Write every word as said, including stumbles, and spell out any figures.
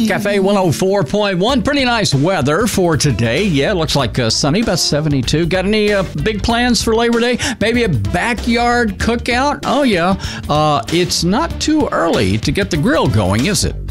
Cafe one oh four point one. Pretty nice weather for today. Yeah, looks like uh, sunny, about seventy-two. Got any uh, big plans for Labor Day? Maybe a backyard cookout? Oh, yeah. Uh, it's not too early to get the grill going, is it?